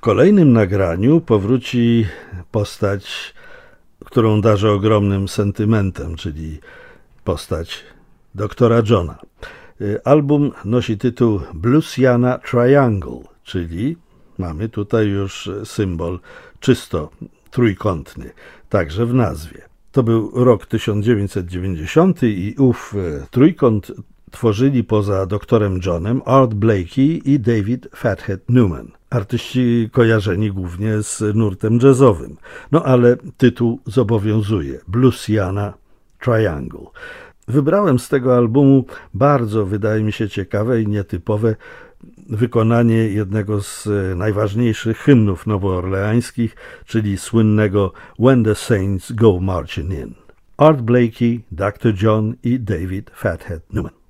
kolejnym nagraniu powróci postać, którą darzę ogromnym sentymentem, czyli postać doktora Johna. Album nosi tytuł Bluesiana Triangle, czyli mamy tutaj już symbol czysto trójkątny, także w nazwie. To był rok 1990 i ów trójkąt tworzyli poza doktorem Johnem Art Blakey i David Fathead Newman. Artyści kojarzeni głównie z nurtem jazzowym. No ale tytuł zobowiązuje. Bluesiana Triangle. Wybrałem z tego albumu bardzo, wydaje mi się, ciekawe i nietypowe wykonanie jednego z najważniejszych hymnów nowoorleańskich, czyli słynnego When the Saints Go Marching In. Art Blakey, Dr. John i David Fathead Newman.